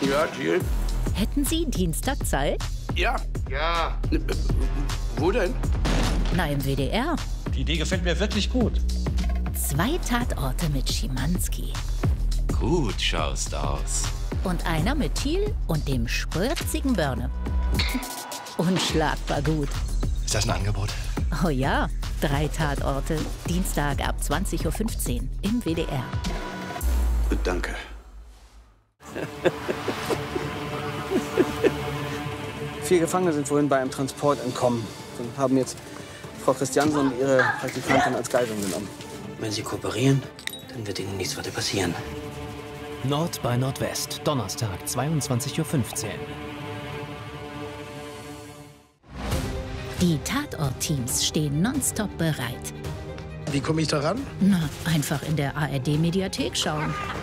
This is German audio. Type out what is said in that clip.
Ja, Jill? Hätten Sie Dienstag Zeit? Ja. Ja. Wo denn? Na, im WDR. Die Idee gefällt mir wirklich gut. 2 Tatorte mit Schimanski. Gut schaust aus. Und einer mit Thiel und dem spritzigen Börne. Unschlagbar gut. Ist das ein Angebot? Oh ja, 3 Tatorte. Dienstag ab 20:15 Uhr im WDR. Danke. Vier Gefangene sind vorhin bei einem Transport entkommen und haben jetzt Frau Christiansen und ihre Praktikantin als Geiseln genommen. Wenn Sie kooperieren, dann wird Ihnen nichts weiter passieren. Nord bei Nordwest, Donnerstag, 22:15 Uhr. Die Tatort-Teams stehen nonstop bereit. Wie komme ich da ran? Na, einfach in der ARD-Mediathek schauen.